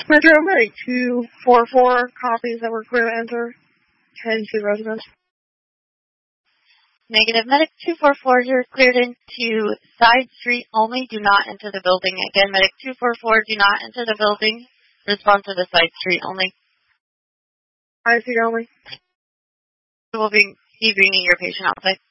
Metro Medic 244, copies that were clear to enter. 10-2 residents. Negative. Medic 244, you're cleared into side street only. Do not enter the building. Again, Medic 244, do not enter the building. Respond to the side street only. Side street only. We will be bringing your patient outside.